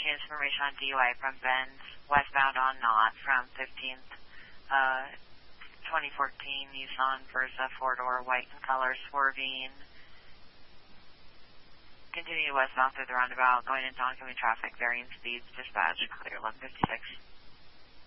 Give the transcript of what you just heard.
Continuous information on DUI from Benz, westbound on Knott from 15th, 2014 Nissan Versa 4-door, white in color, swerving. Continue westbound through the roundabout, going into oncoming traffic, varying speeds, dispatch, clear 1156.